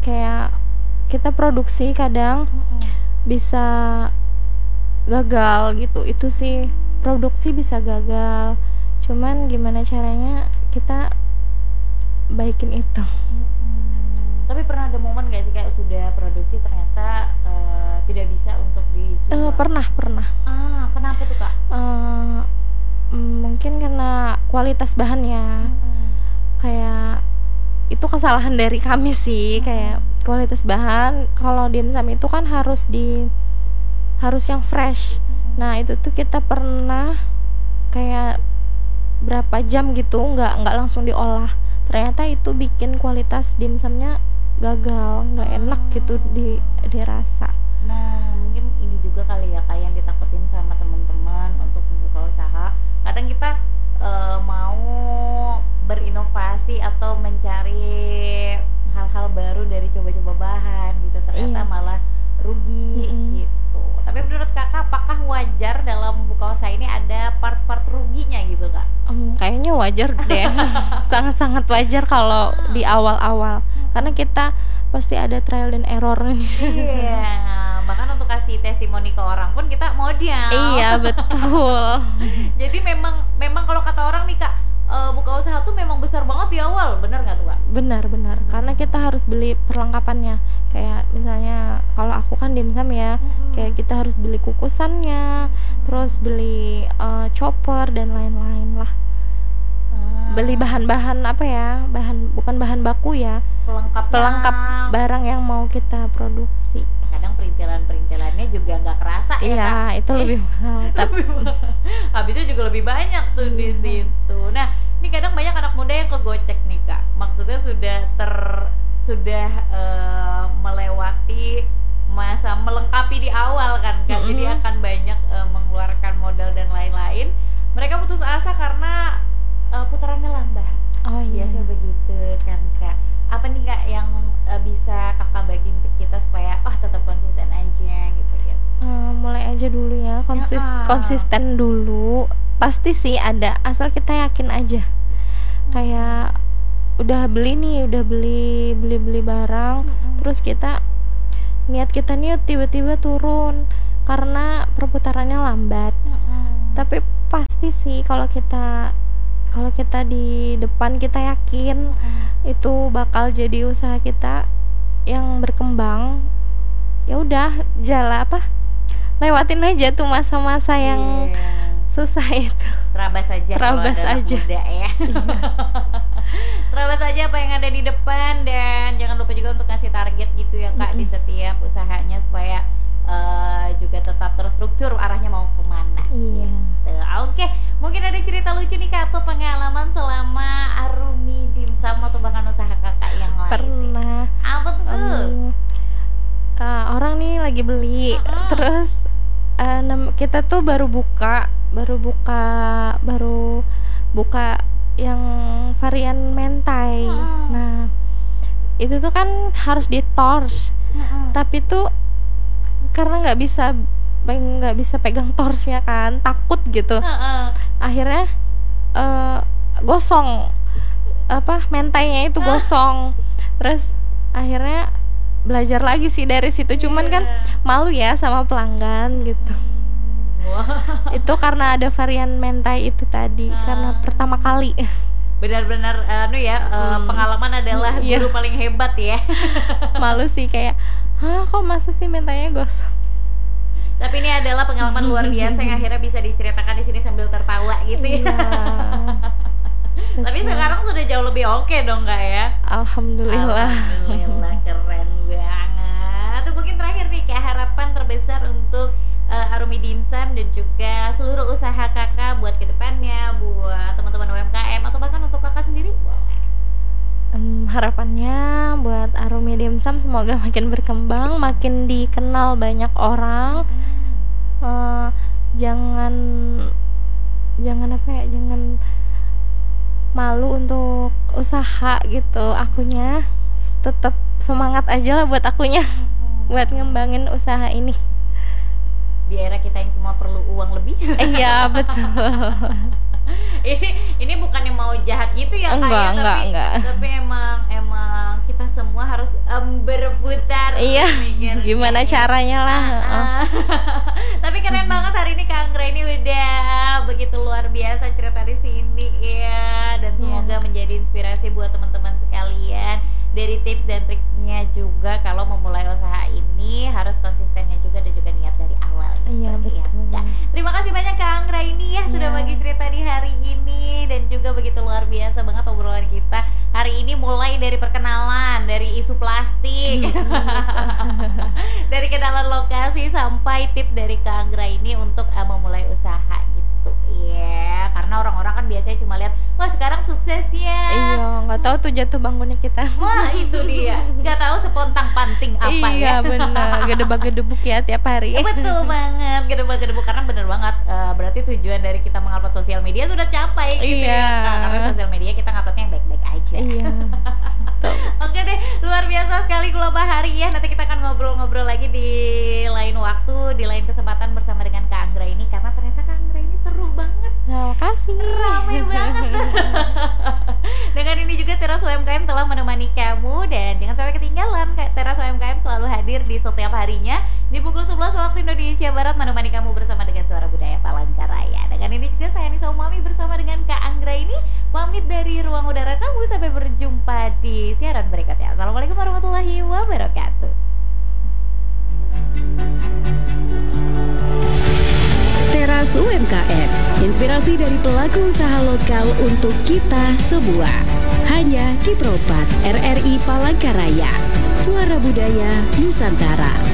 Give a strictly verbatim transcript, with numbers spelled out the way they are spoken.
kayak kita produksi kadang Mm-mm. bisa gagal gitu. Itu sih, produksi bisa gagal, cuman gimana caranya kita baikin itu. Mm-mm. Tapi pernah ada momen gak sih kayak sudah produksi ternyata uh, tidak bisa untuk dijual? Uh, pernah pernah Ah, kenapa tuh kak? uh, mungkin karena kualitas bahannya. Mm-mm. Kayak itu kesalahan dari kami sih. Hmm. Kayak kualitas bahan, kalau dimsum itu kan harus di harus yang fresh. Hmm. Nah itu tuh kita pernah kayak berapa jam gitu nggak nggak langsung diolah, ternyata itu bikin kualitas dimsumnya gagal, nggak enak gitu di dirasa. Nah mungkin ini juga kali ya kak yang ditakutin sama teman-teman untuk membuka usaha. Kadang kita uh, mau berinovasi atau mencari hal-hal baru dari coba-coba bahan gitu, ternyata Iya. malah rugi. Mm-mm. gitu. Tapi menurut kakak, apakah wajar dalam membuka usaha ini ada part-part ruginya gitu kak? Um, kayaknya wajar deh. Sangat-sangat wajar kalau di awal-awal, karena kita pasti ada trial and error. Iya, bahkan untuk kasih testimoni ke orang pun kita modal. Iya betul. Jadi memang memang kalau kata orang nih kak, uh, buka usaha tuh memang besar banget di awal, benar nggak tuh kak? Benar-benar, karena kita harus beli perlengkapannya. Kayak misalnya kalau aku kan dimsum ya, Mm-mm. kayak kita harus beli kukusannya, terus beli uh, chopper dan lain-lain lah. Ah, Beli bahan-bahan apa ya, bahan bukan bahan baku ya, pelengkap pelengkap barang yang mau kita produksi. Kadang perintilan-perintilannya juga nggak kerasa ya kak. Iya, itu lebih mahal. Tapi Habisnya juga lebih banyak tuh di Iya. situ. Nah, ini kadang banyak anak muda yang kegocek nih kak. Maksudnya sudah ter sudah eh, melewati masa melengkapi di awal kan kak. Jadi Mm-mm. akan banyak eh, mengeluarkan modal dan lain-lain. Mereka putus asa karena eh, putarannya lambat. oh iya. Biasanya begitu kan kak. Apa nih kak yang uh, bisa kakak bagiin ke kita supaya oh tetap konsisten aja gitu gitu. Uh, mulai aja dulu ya, konsis Ya, ah. konsisten dulu. Pasti sih ada, asal kita yakin aja. Kayak udah beli nih, udah beli beli beli barang, Mm-mm. terus kita niat kita nih tiba-tiba turun karena perputarannya lambat. Mm-mm. Tapi pasti sih kalau kita kalau kita di depan kita yakin Mm-mm. itu bakal jadi usaha kita yang berkembang, ya udah jalan apa lewatin aja tuh masa-masa yang Iya. susah itu. Terabas aja Terabas kalau ada anak aja. muda ya. Terabas aja apa yang ada di depan, dan jangan lupa juga untuk ngasih target gitu ya kak. Mm-mm. Di setiap usahanya supaya uh, juga tetap terstruktur arahnya mau kemana. Iya. Gitu. Oke, mungkin ada cerita lucu nih kak atau pengalaman selama Arumi Dimsum atau bahkan usaha kakak yang lain. Pernah. Apa tuh? Um, uh, orang nih lagi beli, Mm-mm. terus uh, nem- kita tuh baru buka, baru buka, baru buka yang varian mentai. Mm-mm. Nah, itu tuh kan harus ditors, Mm-mm. tapi tuh karena nggak bisa nggak bisa pegang torsnya kan, takut gitu. Heeh. Akhirnya uh, gosong apa mentainya itu gosong. Terus akhirnya belajar lagi sih dari situ, cuman kan Iya. malu ya sama pelanggan gitu. Wah. Itu karena ada varian mentai itu tadi, Ah. karena pertama kali. Benar-benar anu ya, eh, Hmm. pengalaman adalah Iya. guru paling hebat ya. Malu sih kayak, hah kok masa sih mentainya gosong. Tapi ini adalah pengalaman luar biasa yang akhirnya bisa diceritakan di sini sambil tertawa gitu ya. Iya. Tapi Betul. sekarang sudah jauh lebih oke dong kak ya. Alhamdulillah. Alhamdulillah, keren banget. Tuh mungkin terakhir nih kayak harapan terbesar untuk uh, Arumi Dimsum dan juga seluruh usaha kakak buat kedepannya, buat teman-teman U M K M atau bahkan untuk kakak sendiri. Boleh. Um, harapannya buat Arumi Dimsum semoga makin berkembang, makin dikenal banyak orang. Uh, jangan jangan apa ya, jangan malu untuk usaha gitu. Akunya tetap semangat aja lah buat akunya, buat ngembangin usaha ini. Di era kita yang semua perlu uang lebih. Iya betul. ini ini bukannya mau jahat gitu ya kak Enggak, ya, enggak, tapi enggak. tapi emang emang kita semua harus um, ber Iya. Gimana caranya lah. Uh, uh. Tapi keren banget hari ini Kak Anggra ini udah begitu luar biasa cerita di sini ya, dan semoga yeah. menjadi inspirasi buat teman-teman sekalian. Dari tips dan triknya juga kalau memulai usaha ini harus konsistennya juga dan juga niat dari awal gitu. Iya betul. Ya, terima kasih banyak Kak Anggra ini ya, yeah. sudah bagi cerita di hari ini, dan juga begitu luar biasa banget obrolan kita hari ini, mulai dari perkenalan, dari isu plastik, dari kenalan lokasi sampai tips dari Kak Anggra ini untuk uh, memulai usaha gitu ya. Karena orang-orang kan biasanya cuma lihat, wah sekarang sukses ya. Iya, nggak tahu tuh jatuh bangunnya kita. Wah itu dia, nggak tahu sepontang panting apa iya, ya. Iya benar, gedebak-gedebuk ya tiap hari. Betul banget, gedebak-gedebuk, karena bener banget. Uh, berarti tujuan dari kita mengupload sosial media sudah capai gitu iya. ya. Nah, karena sosial media kita nguploadnya yang baik-baik aja. Iya. Oke deh, luar biasa sekali Gula Bahari ya. Nanti kita akan ngobrol-ngobrol lagi di lain waktu, di lain kesempatan bersama dengan Kak Anggra ini, karena ternyata Kak Anggra ini seru banget. Nah, makasih. Ramai banget. Dengan ini juga Teras U M K M telah menemani kamu, dan jangan sampai ketinggalan, Teras U M K M selalu hadir di setiap harinya di pukul sebelas waktu Indonesia Barat, menemani kamu bersama dengan Suara Budaya Palangkaraya. Dengan ini juga saya Nisa Umami bersama dengan Kak Anggra ini pamit dari ruang udara kamu, sampai berjumpa di siaran berikutnya. Assalamualaikum warahmatullahi wabarakatuh. Teras U M K M, inspirasi dari pelaku usaha lokal untuk kita semua. Hanya di Propat R R I Palangkaraya, Suara Budaya Nusantara.